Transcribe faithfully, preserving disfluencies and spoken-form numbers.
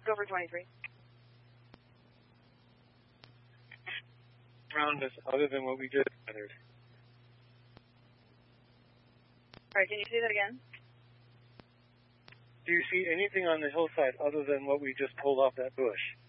Go for twenty-three. Around us, other than what we just gathered. All right, can you say that again? Do you see anything on the hillside other than what we just pulled off that bush?